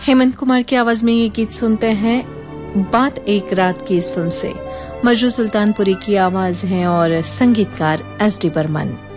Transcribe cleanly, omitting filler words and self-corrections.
हेमंत कुमार की आवाज में ये गीत सुनते हैं बात एक रात की इस फिल्म से। मजरू सुल्तानपुरी की आवाज है और संगीतकार एस डी बर्मन।